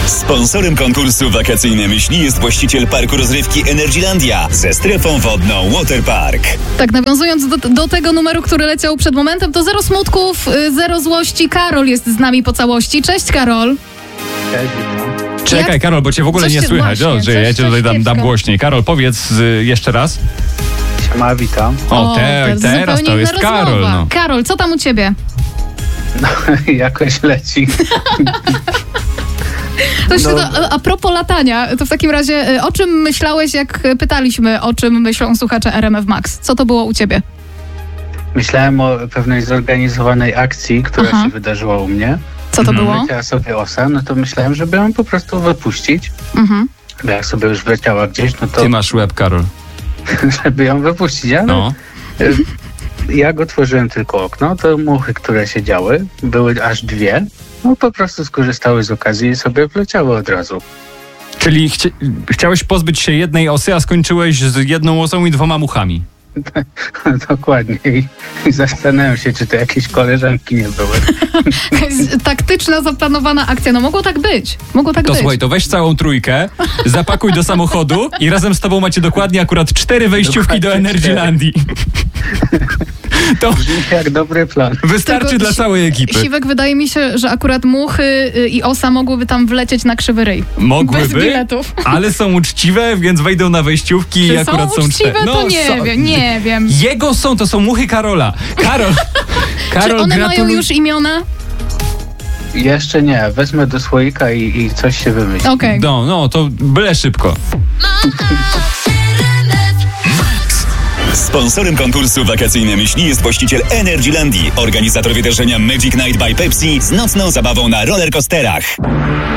Sponsorem konkursu Wakacyjne Myśli jest właściciel parku rozrywki Energylandia ze strefą wodną Waterpark. Tak, nawiązując do tego numeru, który leciał przed momentem, to zero smutków, zero złości. Karol jest z nami po całości. Cześć, Karol. Czekaj, Karol, bo cię w ogóle nie słychać. Dobrze, ja cię tutaj dam głośniej. Karol, powiedz jeszcze raz. Siema, witam. Teraz to jest Karol. No. Karol, co tam u ciebie? No, jakoś leci. A propos latania, to w takim razie o czym myślałeś, jak pytaliśmy, o czym myślą słuchacze RMF Max? Co to było u ciebie? Myślałem o pewnej zorganizowanej akcji, która się wydarzyła u mnie. Co to było? Wleciała sobie osa, no to myślałem, żeby ją po prostu wypuścić. Bo jak sobie już wleciała gdzieś, no to... Ty masz łeb, Karol. Żeby ją wypuścić, ale... No. Jak otworzyłem tylko okno, to muchy, które siedziały, były aż dwie, no po prostu skorzystały z okazji i sobie wleciały od razu. Czyli chciałeś pozbyć się jednej osy, a skończyłeś z jedną osą i 2 muchami. Dokładnie. I zastanawiam się, czy to jakieś koleżanki nie były. Taktyczna, zaplanowana akcja. No mogło tak być. Słuchaj, to weź całą trójkę, zapakuj do samochodu i razem z tobą macie dokładnie akurat 4 wejściówki do Energylandii. To brzmi jak dobry plan. Wystarczy dla całej ekipy. Siwek, wydaje mi się, że akurat muchy i osa mogłyby tam wlecieć na krzywy ryj. Mogłyby, bez biletów. ale są uczciwe, więc wejdą na wejściówki i akurat są 4. No, nie wiem. Jego to są muchy Karola. Karol, czy one mają już imiona? Jeszcze nie. Wezmę do słoika i coś się wymyśli. Okej. No, to byle szybko. Sponsorem konkursu Wakacyjne Myśli jest właściciel Energylandii, organizator wydarzenia Magic Night by Pepsi z nocną zabawą na rollercoasterach.